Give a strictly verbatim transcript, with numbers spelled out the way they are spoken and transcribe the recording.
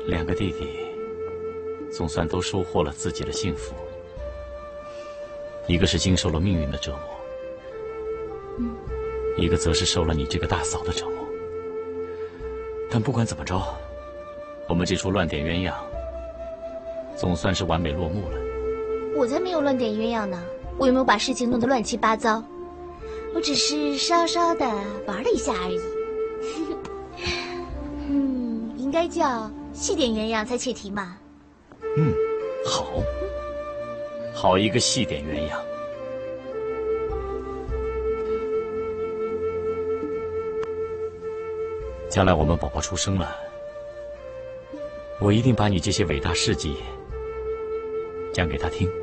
两个弟弟总算都收获了自己的幸福，一个是经受了命运的折磨， 嗯， 一个则是受了你这个大嫂的折磨。但不管怎么着，我们这出乱点鸳鸯总算是完美落幕了。 我才没有乱点鸳鸯呢，我有没有把事情弄得乱七八糟？我只是稍稍的玩了一下而已。嗯，应该叫细点鸳鸯才切题嘛。 嗯，好，好一个细点鸳鸯。将来我们宝宝出生了，我一定把你这些伟大事迹讲给他听。